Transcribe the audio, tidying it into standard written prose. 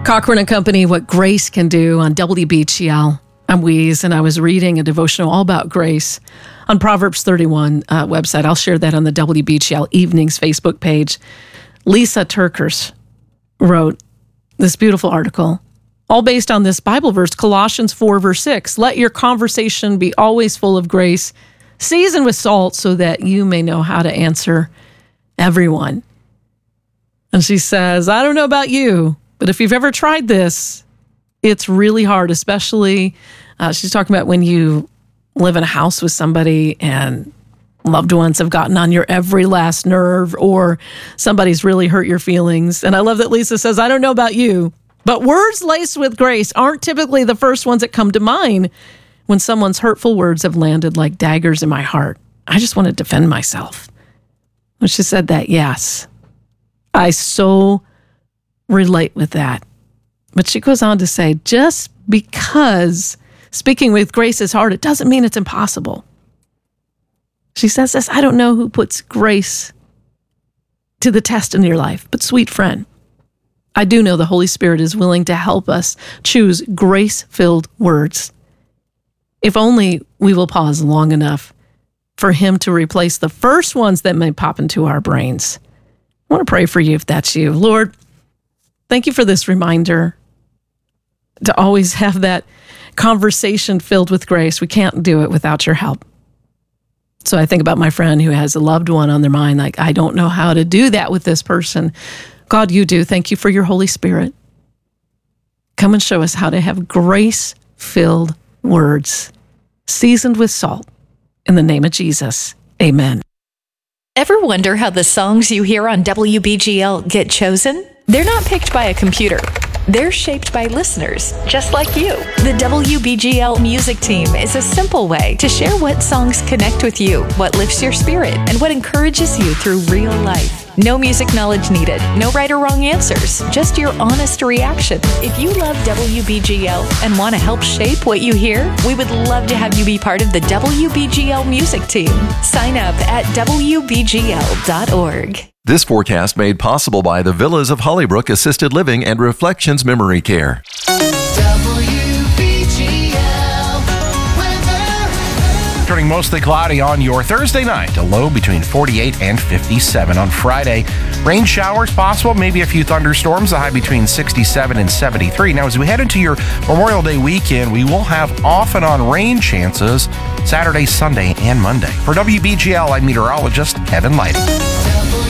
Cochran and Company, What Grace Can Do on WBGL. I'm Weeze, and I was reading a devotional all about grace on Proverbs 31 website. I'll share that on the WBGL Evenings Facebook page. Lisa Turkers wrote this beautiful article, all based on this Bible verse, Colossians 4, verse 6. Let your conversation be always full of grace, seasoned with salt, so that you may know how to answer everyone. And she says, I don't know about you, but if you've ever tried this, it's really hard, especially, she's talking about when you live in a house with somebody and loved ones have gotten on your every last nerve, or somebody's really hurt your feelings. And I love that Lisa says, I don't know about you, but words laced with grace aren't typically the first ones that come to mind when someone's hurtful words have landed like daggers in my heart. I just want to defend myself. When she said that, yes, I so relate with that. But she goes on to say, just because speaking with grace is hard, it doesn't mean it's impossible. She says this, I don't know who puts grace to the test in your life, but sweet friend, I do know the Holy Spirit is willing to help us choose grace-filled words. If only we will pause long enough for him to replace the first ones that may pop into our brains. I want to pray for you if that's you. Lord, thank you for this reminder to always have that conversation filled with grace. We can't do it without your help. So I think about my friend who has a loved one on their mind, like, I don't know how to do that with this person. God, you do. Thank you for your Holy Spirit. Come and show us how to have grace-filled words, seasoned with salt. In the name of Jesus, amen. Ever wonder how the songs you hear on WBGL get chosen? They're not picked by a computer. They're shaped by listeners, just like you. The WBGL music team is a simple way to share what songs connect with you, what lifts your spirit, and what encourages you through real life. No music knowledge needed, no right or wrong answers, just your honest reaction. If you love WBGL and want to help shape what you hear, we would love to have you be part of the WBGL music team. Sign up at WBGL.org. This forecast made possible by the Villas of Hollybrook Assisted Living and Reflections Memory Care. Turning mostly cloudy on your Thursday night, a low between 48 and 57. On Friday, rain showers possible, maybe a few thunderstorms, a high between 67 and 73. Now, as we head into your Memorial Day weekend, we will have off and on rain chances Saturday, Sunday, and Monday. For WBGL, I'm meteorologist Kevin Lighting.